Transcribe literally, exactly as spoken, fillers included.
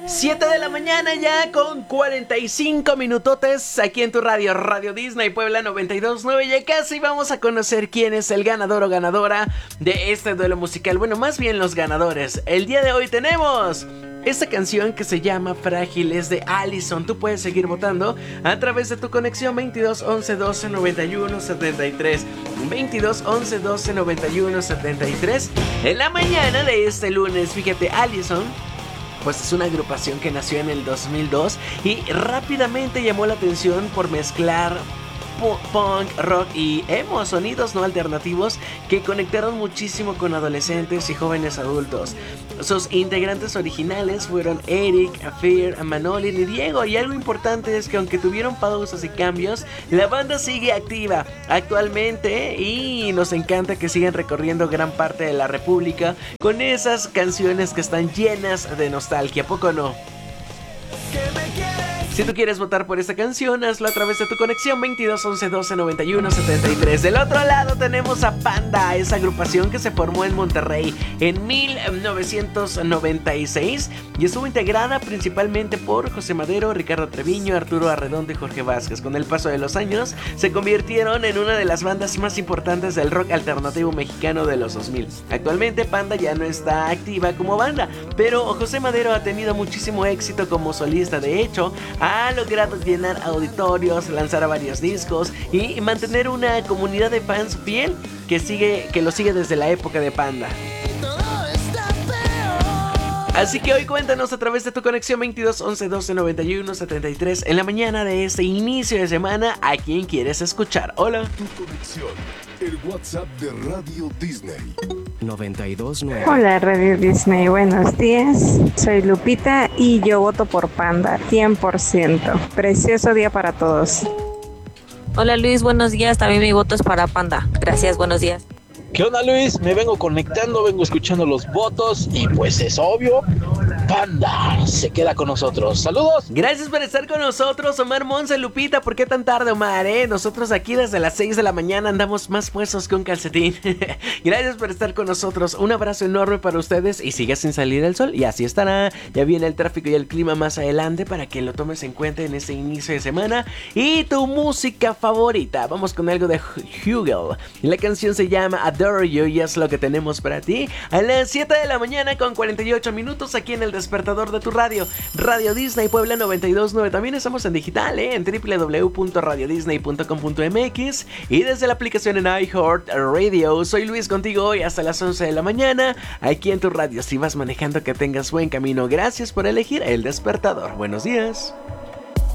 siete de la mañana ya con cuarenta y cinco minutotes aquí en tu radio, Radio Disney Puebla noventa y dos punto nueve. Ya casi vamos a conocer quién es el ganador o ganadora de este duelo musical. Bueno, más bien los ganadores. El día de hoy tenemos esta canción que se llama Frágil, es de Allison. Tú puedes seguir votando a través de tu conexión veintidós once doce noventa y uno setenta y tres. veintidós once doce noventa y uno setenta y tres. En la mañana de este lunes, fíjate, Allison pues es una agrupación que nació en el dos mil dos y rápidamente llamó la atención por mezclar punk, rock y emo, sonidos no alternativos que conectaron muchísimo con adolescentes y jóvenes adultos. Sus integrantes originales fueron Eric, Fear, Manolin y Diego, y algo importante es que aunque tuvieron pausas y cambios, la banda sigue activa actualmente y nos encanta que sigan recorriendo gran parte de la república con esas canciones que están llenas de nostalgia, ¿a poco no? Si tú quieres votar por esta canción, hazlo a través de tu conexión veintidós once doce noventa y uno setenta y tres. Del otro lado tenemos a Panda, esa agrupación que se formó en Monterrey en mil novecientos noventa y seis y estuvo integrada principalmente por José Madero, Ricardo Treviño, Arturo Arredondo y Jorge Vázquez. Con el paso de los años se convirtieron en una de las bandas más importantes del rock alternativo mexicano de los dos mil. Actualmente Panda ya no está activa como banda, pero José Madero ha tenido muchísimo éxito como solista. De hecho, ha logrado llenar auditorios, lanzar varios discos y mantener una comunidad de fans fiel que sigue, que lo sigue desde la época de Panda. Así que hoy cuéntanos a través de tu conexión veintidós once doce noventa y uno setenta y tres en la mañana de este inicio de semana a quién quieres escuchar. Hola. Tu conexión, el WhatsApp de Radio Disney. noventa y dos punto nueve. Hola Radio Disney, buenos días. Soy Lupita y yo voto por Panda, cien por ciento. Precioso día para todos. Hola Luis, buenos días. También mi voto es para Panda. Gracias, buenos días. ¿Qué onda Luis? Me vengo conectando, vengo escuchando los votos y pues es obvio, Panda se queda con nosotros. ¡Saludos! Gracias por estar con nosotros, Omar Monse, Lupita. ¿Por qué tan tarde, Omar? Eh? Nosotros aquí desde las seis de la mañana andamos más puestos que un calcetín. Gracias por estar con nosotros. Un abrazo enorme para ustedes y sigue sin salir el sol. Y así estará. Ya viene el tráfico y el clima más adelante para que lo tomes en cuenta en este inicio de semana. Y tu música favorita. Vamos con algo de Hugel. La canción se llama Adore You y es lo que tenemos para ti a las siete de la mañana con cuarenta y ocho minutos aquí en el despertador de tu radio, Radio Disney Puebla noventa y dos punto nueve. También estamos en digital, ¿eh? en doble u doble u doble u punto radio disney punto com punto m x y desde la aplicación en iHeartRadio. Soy Luis contigo hoy hasta las once de la mañana aquí en tu radio. Si vas manejando, que tengas buen camino. Gracias por elegir el despertador. Buenos días.